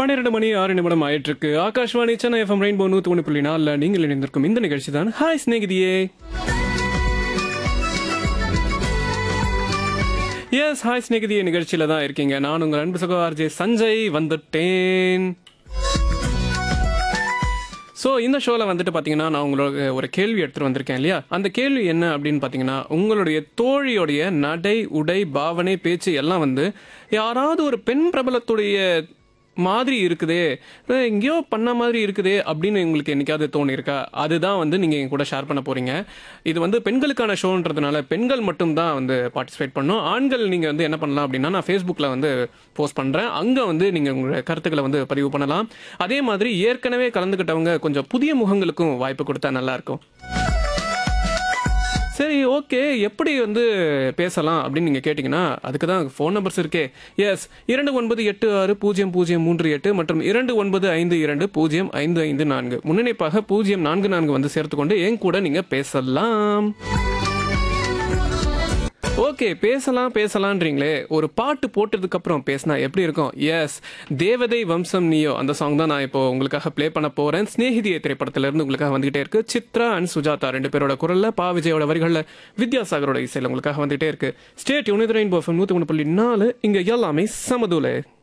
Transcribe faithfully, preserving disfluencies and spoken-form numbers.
பன்னிரண்டு மணி ஆறு நிமிடம் ஆயிட்டு இருக்கு. ஆகாஷ்வாணி சென்னை எஃப்எம் ரெயின்போ நூத்தி ஒன்று புள்ளி நாலுல நீங்கள் இணைந்திருக்கும் இந்த நிகழ்ச்சி தான் ஹாய் ஸ்நேகிதியே. எஸ், ஹாய் ஸ்நேகிதியே நிகழ்ச்சியில தான் இருக்கீங்க. நான் உங்கள் அன்பு சகோ ஆர்ஜே சஞ்சய் வந்துட்டேன். ஸோ இந்த ஷோவில் வந்துட்டு பார்த்தீங்கன்னா நான் உங்களோட ஒரு கேள்வி எடுத்துகிட்டு வந்திருக்கேன் இல்லையா. அந்த கேள்வி என்ன அப்படின்னு பார்த்தீங்கன்னா, உங்களுடைய தோழியோடைய நடை, உடை, பாவனை, பேச்சு எல்லாம் வந்து யாராவது ஒரு பெண் பிரபலத்துடைய மாதிரி இருக்குதே, எங்கேயோ பண்ண மாதிரி இருக்குதே அப்படின்னு உங்களுக்கு என்னைக்காவது தோணியிருக்கா? அதுதான் வந்து நீங்கள் என் கூட ஷேர் பண்ண போகிறீங்க. இது வந்து பெண்களுக்கான ஷோன்றதுனால பெண்கள் மட்டும்தான் வந்து பார்ட்டிசிபேட் பண்ணணும். ஆண்கள் நீங்கள் வந்து என்ன பண்ணலாம் அப்படின்னா, நான் ஃபேஸ்புக்கில் வந்து போஸ்ட் பண்ணுறேன், அங்கே வந்து நீங்கள் உங்களுடைய கருத்துக்களை வந்து பதிவு பண்ணலாம். அதே மாதிரி ஏற்கனவே கலந்துக்கிட்டவங்க கொஞ்சம் புதிய முகங்களுக்கும் வாய்ப்பு கொடுத்தா நல்லாயிருக்கும். சரி, ஓகே, எப்படி வந்து பேசலாம் அப்படின்னு நீங்கள் கேட்டிங்கன்னா, அதுக்கு தான் ஃபோன் நம்பர்ஸ் இருக்கே. எஸ், இரண்டு ஒன்பது எட்டு ஆறு பூஜ்ஜியம் பூஜ்ஜியம் மூன்று எட்டு மற்றும் இரண்டு ஒன்பது ஐந்து இரண்டு பூஜ்ஜியம் ஐந்து ஐந்து நான்கு முன்னிணைப்பாக பூஜ்ஜியம் நான்கு நான்கு வந்து சேர்த்துக்கொண்டு என் கூட நீங்கள் பேசலாம். ஓகே, பேசலாம் பேசலான்றீங்களே, ஒரு பாட்டு போட்டதுக்கு அப்புறம் பேசினா எப்படி இருக்கும்? எஸ், தேவதை வம்சம் நீயோ அந்த சாங் தான் நான் இப்போ உங்களுக்காக ப்ளே பண்ண போறேன். ஸ்நேகிதியை திரைப்படத்துல இருந்து உங்களுக்காக வந்துகிட்டே இருக்கு. சித்ரா அண்ட் சுஜாதா ரெண்டு பேரோட குரல்ல, பா விஜயோட வரிகள்ல, வித்யாசாகரோட இசையில உங்களுக்காக வந்துகிட்டே இருக்கு. ஸ்டேட் யூனிட் ரெயின்போ எஃப்எம் நூத்தி ஒன்று புள்ளி நாலு, இங்க எல்லாமே சமதூல.